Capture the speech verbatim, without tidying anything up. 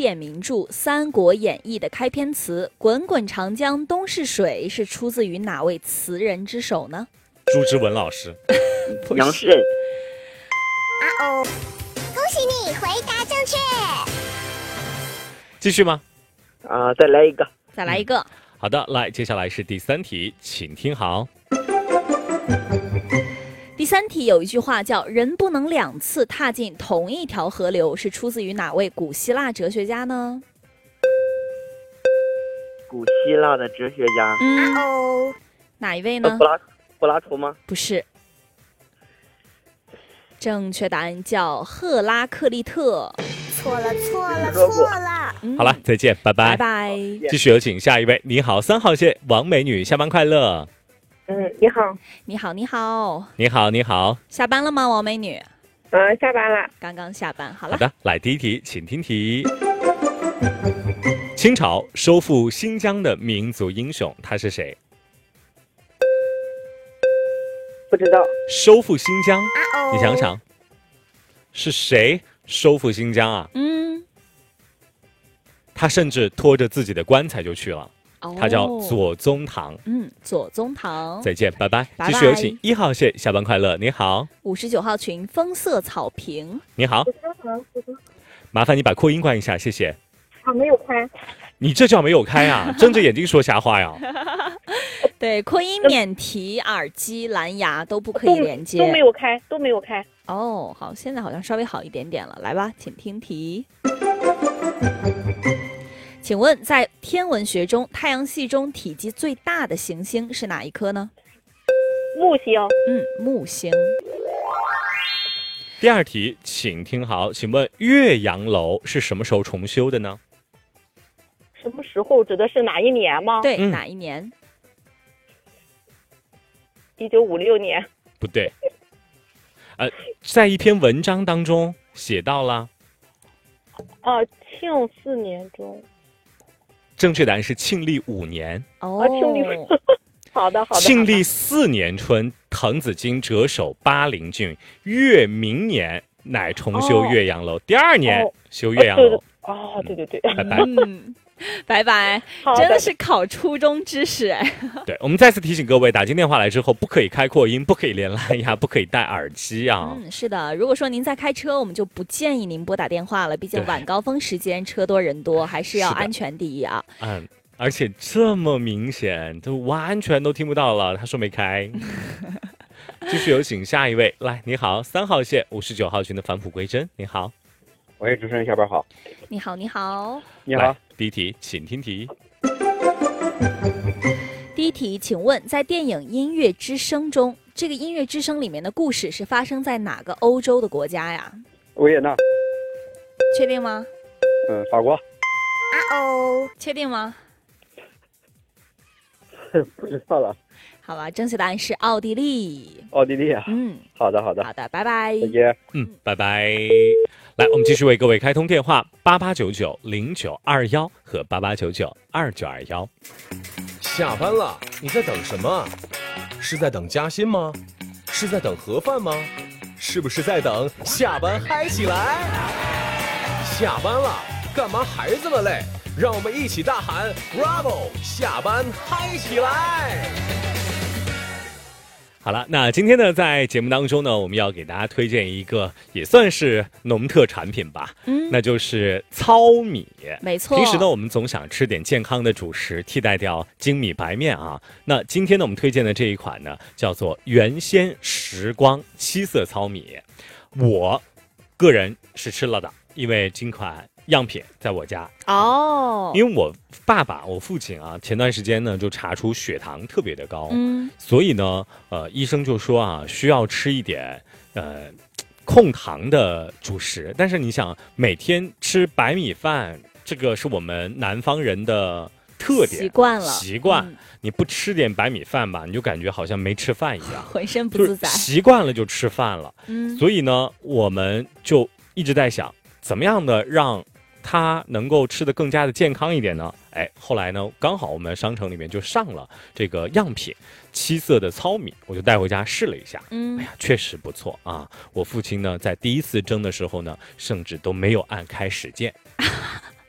典名著《三国演义》的开篇词“滚滚长江东逝水”是出自于哪位词人之手呢？ 朱之文老师。 杨氏。 啊哦，恭喜你回答正确。 继续吗？ 啊、呃，再来一个。 再来一个。 嗯、好的，来，接下来是第三题，请听好。 第三题有一句话叫“人不能两次踏进同一条河流”，是出自于哪位古希腊哲学家呢？ 古希腊的哲学家。 嗯， 啊哦， 哪一位呢？ 柏拉柏拉图吗？ 不是，正确答案叫赫拉克利特。 错了，错了，错了。 嗯、 好了，再见，拜拜， 拜拜。 继续有请下一位。你好，三号线王美女，下班快乐。 嗯，你好， 你好，你好， 你好，你好， 下班了吗，王美女？ 呃，下班了， 刚刚下班。好了， 好的，来第一题，请听题。清朝收复新疆的民族英雄，他是谁？ 不知道。 收复新疆， 啊哦， 你想想，是谁收复新疆啊？ 嗯， 他甚至拖着自己的棺材就去了。他叫左宗棠。 嗯，左宗棠。 再见，拜拜。 拜拜继续有请一号线，下班快乐。你好， 五十九号群风色草坪。 你好，麻烦你把扩音关一下，谢谢。 啊，没有开。 你这叫没有开啊？睁着眼睛说瞎话呀？ 对，扩音免提、耳机、蓝牙都不可以连接， 都没有开，都没有开。 哦，好，现在好像稍微好一点点了。来吧，请听题。请问，在天文学中，太阳系中体积最大的行星是哪一颗呢？ 木星。 嗯，木星。 第二题，请听好，请问岳阳楼是什么时候重修的呢？ 什么时候指的是哪一年吗？ 对， 嗯、 哪一年？ 一九五六年。 不对。呃，在一篇文章当中写到了。 啊，庆四年中。 正确答案是庆历五年。 哦， 啊，庆历。好的，好的。 庆历四年春，滕子京谪守巴陵郡，越明年乃重修岳阳楼。哦、第二年、哦、修岳阳楼。 哦，对对对。 拜拜。 嗯，拜拜。真的是考初中知识哎。 对，我们再次提醒各位，打进电话来之后，不可以开扩音，不可以连蓝牙，不可以戴耳机啊。 嗯，是的。如果说您在开车，我们就不建议您拨打电话了，毕竟晚高峰时间车多人多，还是要安全第一啊。 嗯。而且这么明显，都完全都听不到了。他说没开。继续有请下一位，来，你好，三号线五十九号群的返璞归真，你好。 喂，主持人，下班好。 你好，你好， 你好。 第一题，请听题。 第一题，请问在电影《音乐之声》中，这个《音乐之声》里面的故事是发生在哪个欧洲的国家呀？ 维也纳。 确定吗？ 嗯，法国。 啊哦， 确定吗？ 不知道了。 好吧，正确答案是奥地利。 奥地利啊。 嗯， 好的好的好的，拜拜。 再见。 嗯，拜拜。来，我们继续为各位开通电话八八九九零九二幺和八八九九二九二幺。 下班了，你在等什么？是在等加薪吗？是在等盒饭吗？是不是在等下班嗨起来？下班了，干嘛还这么累？让我们一起大喊 Bravo， 下班嗨起来！ 好了，那今天呢，在节目当中呢，我们要给大家推荐一个也算是农特产品吧， 嗯， 那就是糙米。 没错。 平时呢，我们总想吃点健康的主食，替代掉精米白面啊。那今天呢，我们推荐的这一款呢，叫做原鲜时光七色糙米。我个人是吃了的，因为今款样品在我家哦， 因为我爸爸我父亲啊，前段时间呢就查出血糖特别的高， 嗯， 所以呢呃医生就说啊需要吃一点呃控糖的主食，但是你想每天吃白米饭，这个是我们南方人的特点习惯了习惯、 嗯、 你不吃点白米饭吧，你就感觉好像没吃饭一样， 浑身不自在， 习惯了就吃饭了， 嗯， 所以呢我们就一直在想怎么样的让它能够吃得更加的健康一点呢？哎，后来呢，刚好我们商城里面就上了这个样品，七色的糙米，我就带回家试了一下。 嗯， 哎呀，确实不错啊！我父亲呢，在第一次蒸的时候呢，甚至都没有按开始键。